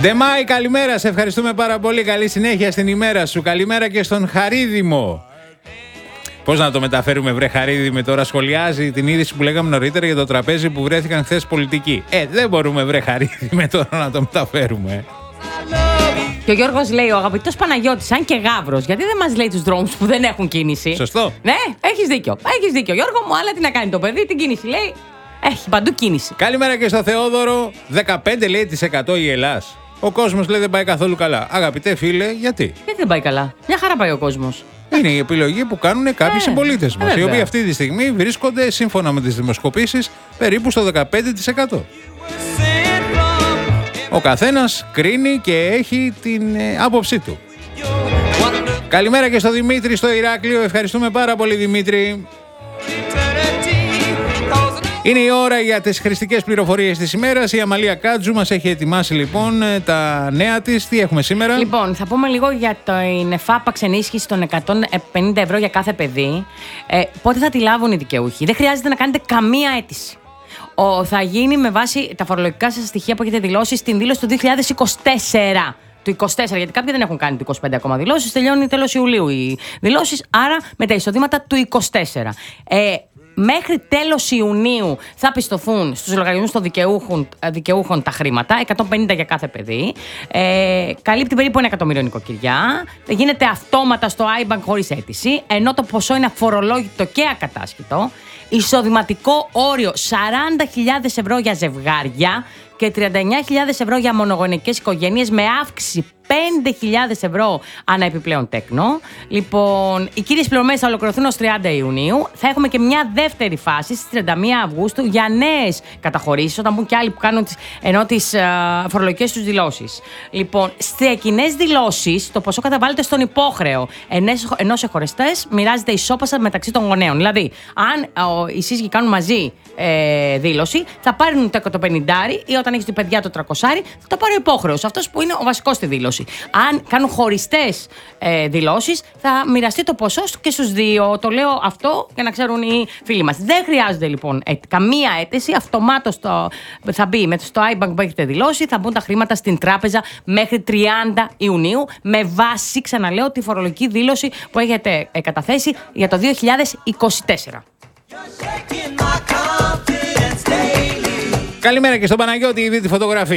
Ντεμάη, καλημέρα. Σε ευχαριστούμε πάρα πολύ. Καλή συνέχεια στην ημέρα σου. Καλημέρα και στον Χαρίδημο. Πώς να το μεταφέρουμε, βρε Χαρίδημο, τώρα σχολιάζει την είδηση που λέγαμε νωρίτερα για το τραπέζι που βρέθηκαν χθες πολιτικοί. Δεν μπορούμε, βρε Χαρίδημο, τώρα να το μεταφέρουμε. Και ο Γιώργος λέει, ο αγαπητός Παναγιώτης, αν και γάβρος, γιατί δεν μας λέει τους δρόμους που δεν έχουν κίνηση. Σωστό. Ναι, έχεις δίκιο. Έχεις δίκιο, Γιώργο μου, αλλά τι να κάνει το παιδί, την κίνηση λέει. Έχει παντού κίνηση. Καλημέρα και στο Θεόδωρο. 15% η Ελλάς. Ο κόσμος λέει δεν πάει καθόλου καλά. Αγαπητέ φίλε, γιατί? Γιατί δεν πάει καλά? Μια χαρά πάει ο κόσμος. Είναι η επιλογή που κάνουν κάποιοι συμπολίτες μας, οι οποίοι αυτή τη στιγμή βρίσκονται, σύμφωνα με τις δημοσκοπήσεις, περίπου στο 15%. Ο καθένας κρίνει και έχει την άποψή του. Καλημέρα και στο Δημήτρη στο Ηράκλειο. Ευχαριστούμε πάρα πολύ, Δημήτρη. Είναι η ώρα για τις χρηστικές πληροφορίες της ημέρας. Η Αμαλία Κάτζου μας έχει ετοιμάσει λοιπόν τα νέα της. Τι έχουμε σήμερα? Λοιπόν, θα πούμε λίγο για την εφάπαξ ενίσχυση των 150 ευρώ για κάθε παιδί. Πότε θα τη λάβουν οι δικαιούχοι? Δεν χρειάζεται να κάνετε καμία αίτηση. Θα γίνει με βάση τα φορολογικά σας στοιχεία που έχετε δηλώσει στην δήλωση του 2024. Του 24, γιατί κάποιοι δεν έχουν κάνει το 25 ακόμα δηλώσεις. Τελειώνει τέλος Ιουλίου οι δηλώσεις, άρα με τα εισοδήματα του 24. Μέχρι τέλος Ιουνίου θα πιστωθούν στους λογαριασμούς των δικαιούχων τα χρήματα, 150 για κάθε παιδί. Καλύπτει περίπου 1 εκατομμύριο νοικοκυριά. Γίνεται αυτόματα στο iBank χωρίς αίτηση, ενώ το ποσό είναι αφορολόγητο και ακατάσχητο. Εισοδηματικό όριο 40.000 ευρώ για ζευγάρια και 39.000 ευρώ για μονογονεϊκές οικογένειες, με αύξηση 5.000 ευρώ ανά επιπλέον τέκνο. Λοιπόν, οι κύριες πληρωμές θα ολοκληρωθούν ως 30 Ιουνίου. Θα έχουμε και μια δεύτερη φάση στις 31 Αυγούστου για νέες καταχωρήσεις, όταν μπουν και άλλοι που κάνουν τις φορολογικές τους δηλώσεις. Λοιπόν, στις κοινές δηλώσεις το ποσό καταβάλλεται στον υπόχρεο, ενώ σε χωριστές μοιράζεται ισόπασα μεταξύ των γονέων. Δηλαδή, αν οι σύζυγοι κάνουν μαζί δήλωση, θα πάρουν το 150 ή όταν έχει την παιδιά το 300, θα το πάρει ο υπόχρεος, αυτός που είναι ο βασικός στη δήλωση. Αν κάνουν χωριστές δηλώσεις, θα μοιραστεί το ποσό και στους δύο. Το λέω αυτό για να ξέρουν οι φίλοι μας. Δεν χρειάζεται λοιπόν καμία αίτηση. Αυτομάτως θα μπει στο iBank που έχετε δηλώσει, θα μπουν τα χρήματα στην τράπεζα μέχρι 30 Ιουνίου, με βάση, ξαναλέω, τη φορολογική δήλωση που έχετε καταθέσει για το 2024. Καλημέρα και στον Παναγιώτη, είδε τη φωτογραφία.